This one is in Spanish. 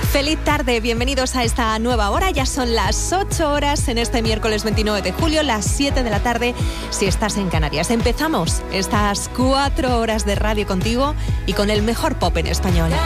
Feliz tarde, bienvenidos a esta nueva hora. Ya son las 8 horas en este miércoles 29 de julio, las 7 de la tarde si estás en Canarias. Empezamos estas 4 horas de radio contigo y con el mejor pop en español.